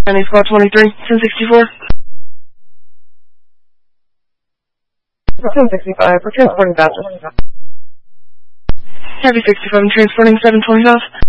County Squad 23, 1064. 1065, we're transporting Baptist. Heavy 65, I'm transporting 725.